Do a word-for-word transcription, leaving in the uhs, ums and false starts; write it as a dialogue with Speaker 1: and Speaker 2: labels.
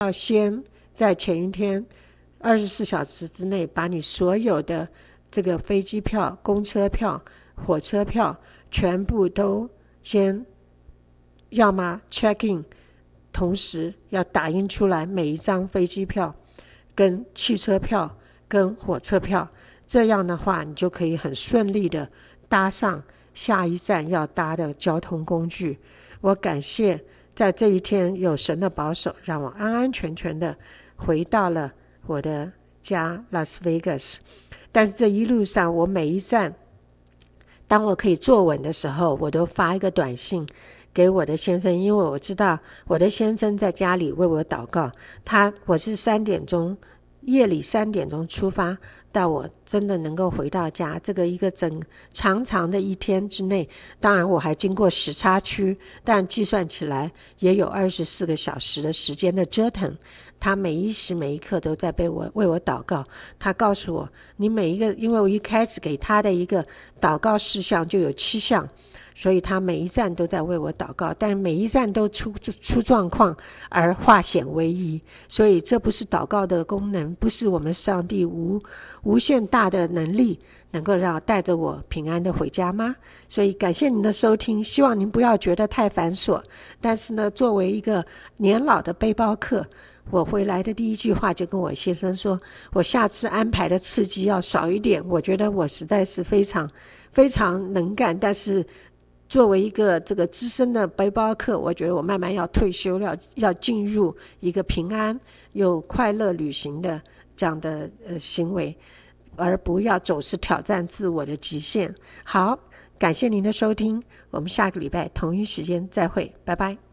Speaker 1: 要先在前一天二十四小时之内把你所有的这个飞机票、公车票、火车票全部都先要么 check in， 同时要打印出来每一张飞机票跟汽车票跟火车票，这样的话你就可以很顺利的搭上下一站要搭的交通工具。我感谢在这一天有神的保守，让我安安全全的回到了我的家拉斯维加斯。但是这一路上我每一站当我可以坐稳的时候，我都发一个短信给我的先生，因为我知道我的先生在家里为我祷告。他我是三点钟夜里三点钟出发，到我真的能够回到家，这个一个整长长的一天之内，当然我还经过时差区，但计算起来也有二十四个小时的时间的折腾。他每一时每一刻都在被我为我祷告。他告诉我，你每一个，因为我一开始给他的一个祷告事项就有七项，所以他每一站都在为我祷告，但每一站都出出状况而化险为夷。所以这不是祷告的功能，不是我们上帝无无限大的能力能够让带着我平安的回家吗？所以感谢您的收听，希望您不要觉得太繁琐。但是呢，作为一个年老的背包客，我回来的第一句话就跟我先生说，我下次安排的刺激要少一点。我觉得我实在是非常非常能干，但是作为一个这个资深的背包客，我觉得我慢慢要退休了，要进入一个平安又快乐旅行的这样的呃行为，而不要总是挑战自我的极限。好，感谢您的收听，我们下个礼拜同一时间再会，拜拜。